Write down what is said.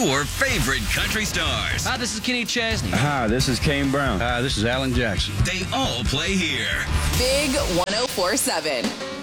your favorite country stars. Hi, this is Kenny Chesney. Hi, this is Kane Brown. Hi, this is Alan Jackson. They all play here. Big 104.7.